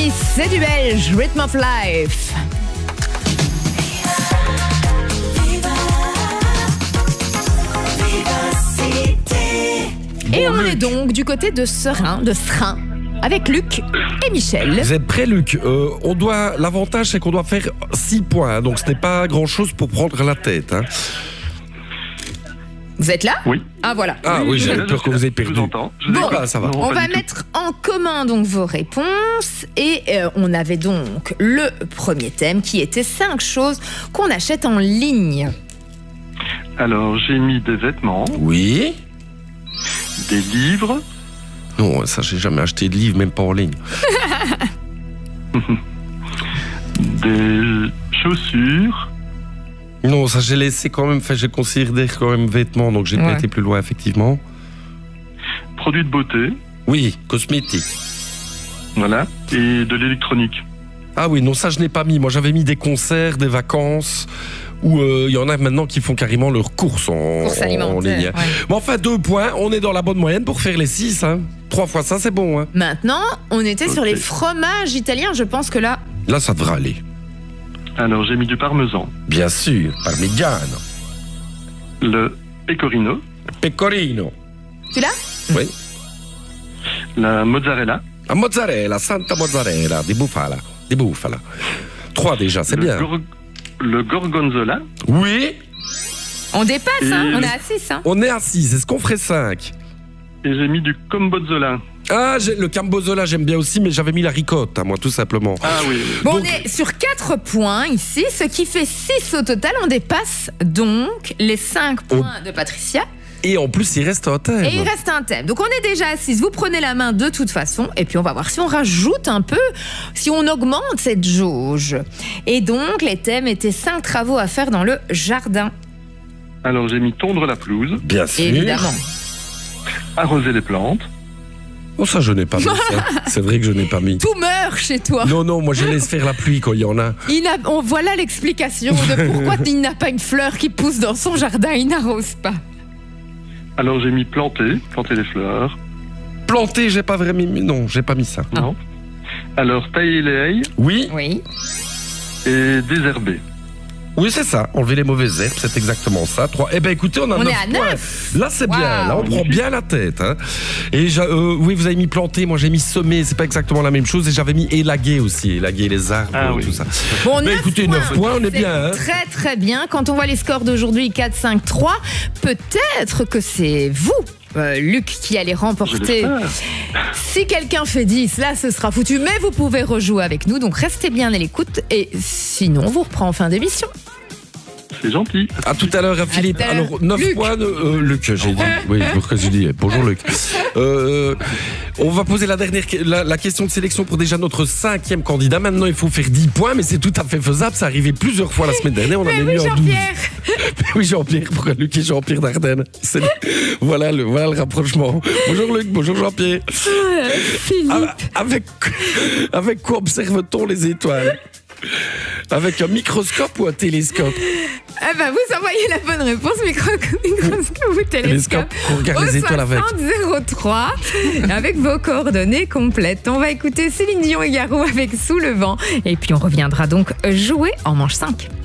Smith, c'est du belge, Rhythm of Life. Et on est donc du côté de Serein, avec Luc et Michel. Vous êtes prêts, Luc? L'avantage, c'est qu'on doit faire 6 points, donc ce n'est pas grand-chose pour prendre la tête. Hein. Vous êtes là? Oui. Ah, voilà. Ah oui, j'avais peur que vous ayez perdu. Bon, ça va. On va mettre en commun donc vos réponses. Et on avait donc le premier thème qui était 5 choses qu'on achète en ligne. Alors, j'ai mis des vêtements. Oui. Des livres. Non, ça, j'ai jamais acheté de livres, même pas en ligne. Des chaussures. Non, ça, j'ai laissé quand même, j'ai considéré quand même vêtements, donc j'ai pas été plus loin, effectivement. Produits de beauté. Oui, cosmétiques. Voilà. Et de l'électronique. Ah oui, non, ça, je n'ai pas mis. Moi, j'avais mis des concerts, des vacances, où il y en a maintenant qui font carrément leurs courses en ligne. Ouais. Mais enfin, 2 points, on est dans la bonne moyenne pour faire les 6. Hein. 3 fois ça, c'est bon. Hein. Maintenant, on était sur les fromages italiens. Je pense que là... Là, ça devrait aller. Alors, j'ai mis du parmesan. Bien sûr, parmigiano. Le pecorino. Pecorino. Tu l'as? Oui. La mozzarella. La mozzarella, Santa Mozzarella, di bufala. 3 déjà, c'est bien. Le gorgonzola. Oui. On dépasse, hein, on est à 6. Hein. On est à 6, est-ce qu'on ferait 5? Et j'ai mis du cambozola. Ah, le cambozola, j'aime bien aussi, mais j'avais mis la ricotta, moi, tout simplement. Ah oui. Bon, donc, on est sur 4 points ici, ce qui fait 6 au total. On dépasse donc les 5 points de Patricia. Et en plus, il reste un thème. Et il reste un thème. Donc, on est déjà à 6. Vous prenez la main de toute façon. Et puis, on va voir si on rajoute un peu, si on augmente cette jauge. Et donc, les thèmes étaient 5 travaux à faire dans le jardin. Alors, j'ai mis tondre la pelouse. Bien sûr. Évidemment. Arroser les plantes. Oh, ça, je n'ai pas mis ça. C'est vrai que je n'ai pas mis. Tout meurt chez toi. Non, moi, je laisse faire la pluie quand il y en a. Voilà l'explication de pourquoi il n'a pas une fleur qui pousse dans son jardin. Il n'arrose pas. Alors, j'ai mis planter les fleurs. Planter, j'ai pas vraiment mis. Non, j'ai pas mis ça. Non. Alors, tailler les haies. Oui. Et désherber. Oui, c'est ça. Enlever les mauvaises herbes, c'est exactement ça. 3. Eh bien, écoutez, on a 9 est à 9. Là, c'est bien. Là, on prend bien la tête. Hein. Et oui, vous avez mis planter. Moi, j'ai mis semer. C'est pas exactement la même chose. Et j'avais mis élaguer aussi. Élaguer les arbres, tout ça. Bon, écoutez, 9 points, on est bien. Hein. Très, très bien. Quand on voit les scores d'aujourd'hui, 4, 5, 3, peut-être que c'est vous, Luc, qui allez remporter. Si quelqu'un fait 10, là, ce sera foutu. Mais vous pouvez rejouer avec nous. Donc, restez bien à l'écoute. Et sinon, on vous reprend en fin d'émission. C'est gentil. À tout à l'heure, Philippe. Alors, 9 Luc. points. Luc, j'ai dit. Oui, j'ai dit. Bonjour, Luc. On va poser la question de sélection pour déjà notre 5e candidat. Maintenant, il faut faire 10 points, mais c'est tout à fait faisable. Ça arrivait plusieurs fois la semaine dernière. On en a mis en 12. Oui, Jean-Pierre. Pourquoi Luc et Jean-Pierre d'Ardennes? Voilà le rapprochement. Bonjour, Luc. Bonjour, Jean-Pierre. Philippe. Avec quoi observe-t-on les étoiles? Avec un microscope ou un télescope? Vous envoyez la bonne réponse, microscope ou télescope. On regarde les étoiles avec. 03 avec vos coordonnées complètes. On va écouter Céline Dion et Garou avec Sous le vent. Et puis on reviendra donc jouer en manche 5.